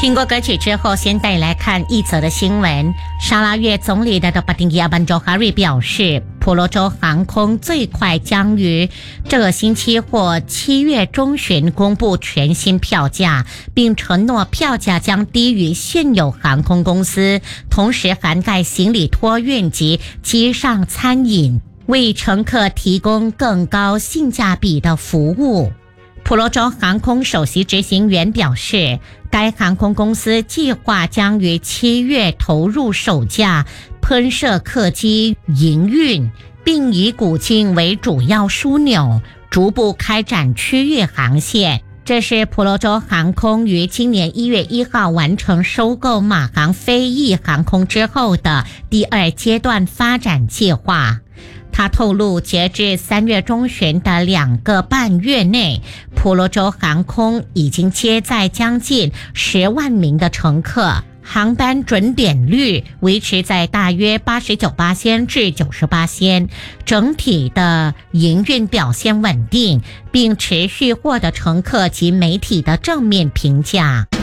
听过歌曲之后，先带来看一则的新闻。沙拉越总理的巴丁亚班周哈瑞表示，婆罗洲航空最快将于这个星期或7月中旬公布全新票价，并承诺票价将低于现有航空公司，同时涵盖行李托运及机上餐饮，为乘客提供更高性价比的服务。婆罗洲航空首席执行员表示，该航空公司计划将于7月投入首架喷射客机营运，并以古晋为主要枢纽，逐步开展区域航线。这是婆罗洲航空于今年1月1号完成收购马航飞翼航空之后的第2阶段发展计划。他透露，截至3月中旬的2个半月内，婆罗洲航空已经接载将近10万名的乘客，航班准点率维持在大约89%至90%，整体的营运表现稳定，并持续获得乘客及媒体的正面评价。